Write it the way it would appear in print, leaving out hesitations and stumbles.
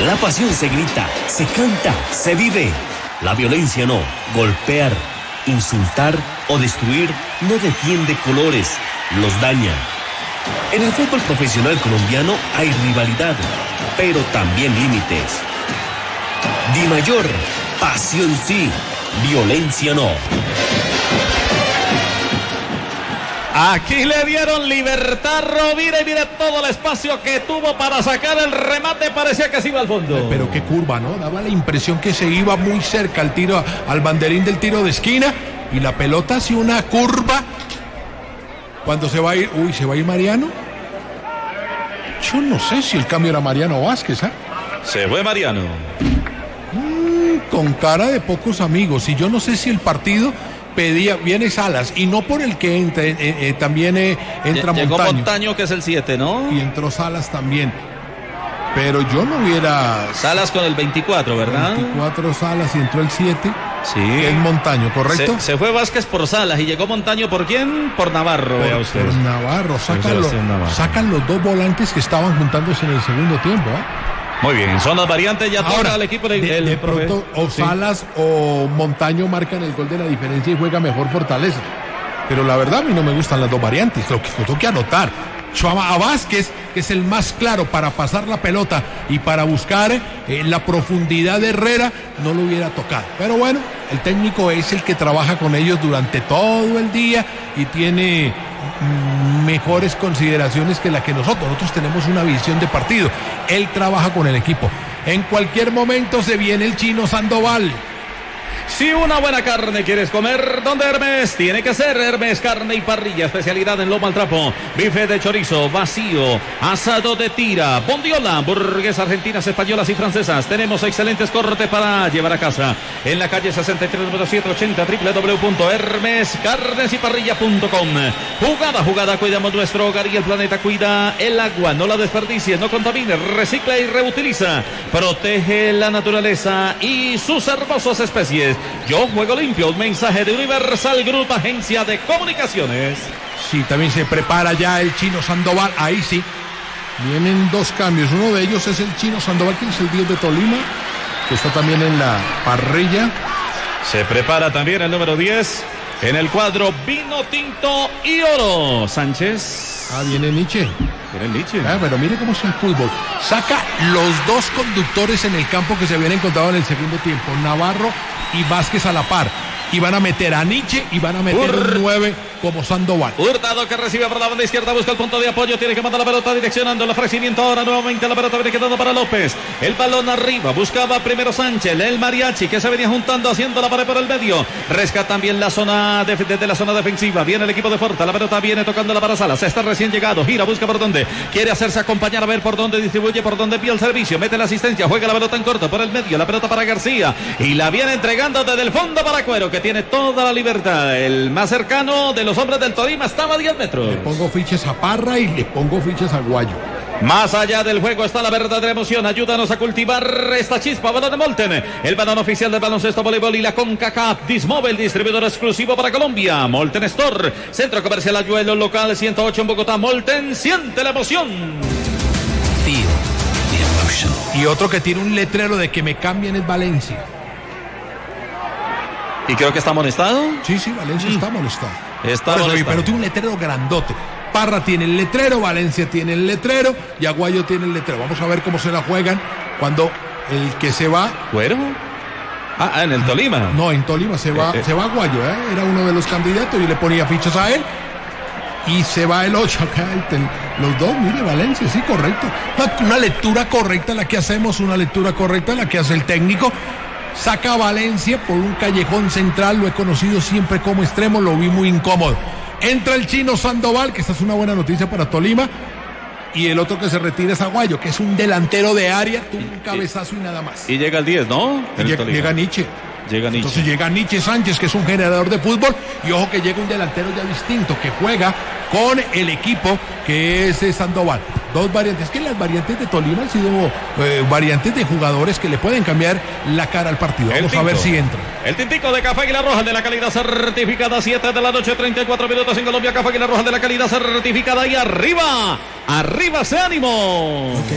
La pasión se grita, se canta, se vive. La violencia no. Golpear, insultar o destruir no defiende colores, los daña. En el fútbol profesional colombiano hay rivalidad, pero también límites. Dimayor, pasión sí, violencia no. Aquí le dieron libertad, Rovira, y mire todo el espacio que tuvo para sacar el remate, parecía que se iba al fondo. Pero qué curva, ¿no? Daba la impresión que se iba muy cerca al tiro, al banderín del tiro de esquina, y la pelota hacía una curva. Cuando se va a ir, ¿se va a ir Mariano? Yo no sé si el cambio era Mariano Vázquez, ¿eh? Se fue Mariano. Con cara de pocos amigos, y yo no sé si el partido viene Salas, y no por el que entre, también entra Llegó Montaño. Montaño, que es el 7, ¿no? Y entró Salas también. Pero yo no hubiera... Salas con el 24, ¿verdad? 24 Salas y entró el 7. Sí. Que es Montaño, ¿correcto? Se fue Vázquez por Salas y llegó Montaño, ¿por quién? Por Navarro, vea usted. Por Navarro. Sacan los dos volantes que estaban juntándose en el segundo tiempo, ¿eh? Muy bien, son las variantes, ya ahora toca al equipo de pronto o sí. Salas o Montaño marcan el gol de la diferencia y juega mejor Fortaleza. Pero la verdad a mí no me gustan las dos variantes, lo que tengo que anotar. A Vázquez, que es el más claro para pasar la pelota y para buscar la profundidad de Herrera, no lo hubiera tocado. Pero bueno, el técnico es el que trabaja con ellos durante todo el día y tiene mejores consideraciones que la que nosotros. Nosotros tenemos una visión de partido. Él trabaja con el equipo. En cualquier momento se viene el Chino Sandoval. Si una buena carne quieres comer, ¿dónde Hermes? Tiene que ser Hermes Carne y Parrilla, especialidad en lomo al trapo, bife de chorizo, vacío, asado de tira, bondiola, hamburguesas argentinas, españolas y francesas. Tenemos excelentes cortes para llevar a casa. En la calle 63, número 780, www.hermescarnesyparrilla.com. Jugada, cuidamos nuestro hogar y el planeta cuida el agua. No la desperdicies, no contamines, recicla y reutiliza. Protege la naturaleza y sus hermosas especies. Yo juego limpio, un mensaje de Universal Group, agencia de comunicaciones. Sí, también se prepara ya el Chino Sandoval, ahí sí. Vienen dos cambios, uno de ellos es el Chino Sandoval, que es el 10 de Tolima, que está también en la parrilla. Se prepara también el número 10 en el cuadro vino, tinto y oro. Sánchez. Viene Nietzsche. Pero mire cómo es el fútbol. Saca los dos conductores en el campo que se habían encontrado en el segundo tiempo, Navarro y Vázquez a la par. Y van a meter a Nietzsche y van a meter un 9 como Sandoval. Hurtado, que recibe por la banda izquierda, busca el punto de apoyo, tiene que mandar la pelota direccionando el ofrecimiento. Ahora nuevamente la pelota viene quedando para López. El balón arriba, buscaba primero Sánchez, el mariachi que se venía juntando, haciendo la pared por el medio. Rescata también la zona desde la zona defensiva. Viene el equipo de Forta, la pelota viene tocándola para Salas. Está recién llegado, gira, busca por dónde. Quiere hacerse acompañar, a ver por dónde distribuye, por dónde envía el servicio. Mete la asistencia, juega la pelota en corto por el medio. La pelota para García y la viene entregando desde el fondo para Cuero, que tiene toda la libertad. El más cercano de los hombres del Tolima estaba a 10 metros. Le pongo fichas a Parra y le pongo fichas a Guayo. Más allá del juego está la verdadera emoción. Ayúdanos a cultivar esta chispa. Balón de Molten, el balón oficial del baloncesto, voleibol y la CONCACAF. Dismóvil, distribuidor exclusivo para Colombia. Molten Store, Centro Comercial Ayuelo, local 108 en Bogotá. Molten, siente la emoción. Feel the emotion. Y otro que tiene un letrero de que me cambien es Valencia. ¿Y creo que está amonestado? Sí, Valencia está amonestado. Pero tiene un letrero grandote. Parra tiene el letrero, Valencia tiene el letrero y Aguayo tiene el letrero. Vamos a ver cómo se la juegan cuando el que se va... ¿Cuero? En el Tolima. No, en Tolima se va Aguayo, era uno de los candidatos y le ponía fichas a él. Y se va el 8 acá, los dos, mire, Valencia, sí, correcto. Una lectura correcta la que hacemos, una lectura correcta la que hace el técnico. Saca a Valencia por un callejón central, lo he conocido siempre como extremo, lo vi muy incómodo. Entra el Chino Sandoval, que esta es una buena noticia para Tolima, y el otro que se retira es Aguayo, que es un delantero de área, tuvo un cabezazo y nada más. Y llega el 10, ¿no? Llega Nietzsche. Entonces llega Nietzsche Sánchez, que es un generador de fútbol, y ojo que llega un delantero ya distinto, que juega con el equipo que es Sandoval. Dos variantes, que las variantes de Tolima han sido variantes de jugadores que le pueden cambiar la cara al partido. Vamos a ver si entra. El tintico de Café Águila Roja, de la calidad certificada, 7 de la noche, 34 minutos en Colombia. Café Águila Roja, de la calidad certificada, y arriba ese ánimo. Okay.